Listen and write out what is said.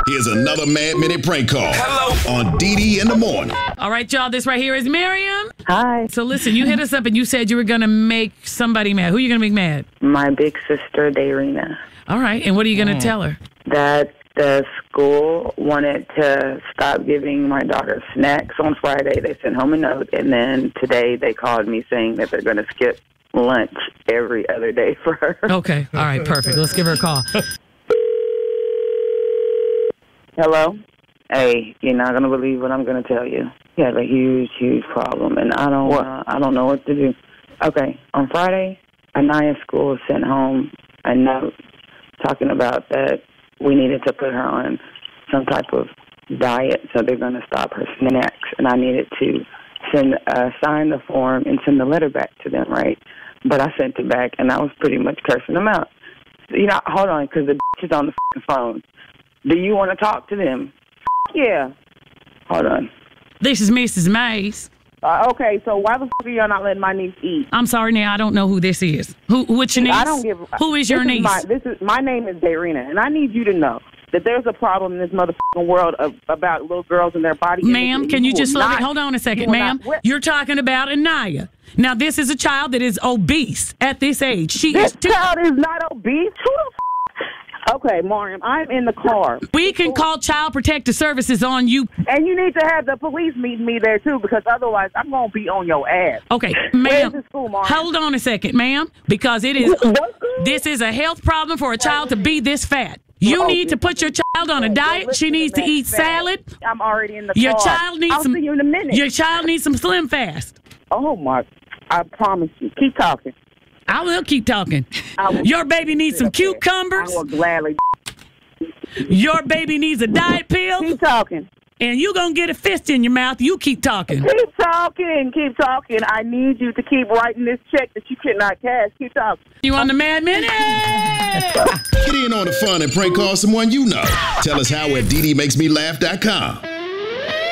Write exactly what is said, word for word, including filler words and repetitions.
Here's another Mad Minute prank call. Hello. On Dee Dee in the morning. All right, y'all. This right here is Miriam. Hi. So listen, you hit us up and you said you were going to make somebody mad. Who are you going to make mad? My big sister, Dayrina. All right. And what are you going to Mm. tell her? That the school wanted to stop giving my daughter snacks on Friday. They sent home a note, and then today they called me saying that they're going to skip lunch every other day for her. Okay. All right. Perfect. Let's give her a call. Hello? Hey, you're not going to believe what I'm going to tell you. He has a huge, huge problem, and I don't uh, I don't know what to do. Okay, on Friday, Anaya School sent home a note talking about that we needed to put her on some type of diet, so they're going to stop her snacks, and I needed to send uh, sign the form and send the letter back to them, right? But I sent it back, and I was pretty much cursing them out. You know, hold on, because the bitch is on the f***ing phone. Do you want to talk to them? Yeah. Hold on. This is Missus Mays. Uh, okay, so why the f*** are y'all not letting my niece eat? I'm sorry, now I don't know who this is. Who? What's your niece? I don't give. Who is your this niece? Is my, this is my name is Dayrina, and I need you to know that there's a problem in this motherfucking world of, about little girls and their body. Ma'am, image. can you will just let not- me, hold on a you second, will ma'am. not- what- You're talking about Anaya. Now, this is a child that is obese at this age. She This is too. child is not obese. Who the f- Okay, Mariam, I'm in the car. We can call Child Protective Services on you. And you need to have the police meet me there, too, because otherwise I'm going to be on your ass. Okay, Where's ma'am. the school, Mariam? Hold on a second, ma'am, because it is. This is a health problem for a child to be this fat. You need to put your child on a diet. She needs to eat salad. I'm already in the Your car. child needs I'll some. see you in a minute. Your child needs some Slim Fast. Oh, my. I promise you. Keep talking. I will keep talking. I will- Your baby needs some Okay. cucumbers. I will gladly. Your baby needs a diet pill. Keep talking. And you gonna get a fist in your mouth. You keep talking. Keep talking. Keep talking. I need you to keep writing this check that you cannot cash. Keep talking. You on the Mad Minute? Get in on the fun and prank call someone you know. Tell us how at Dee Dee Makes Me Laugh dot com.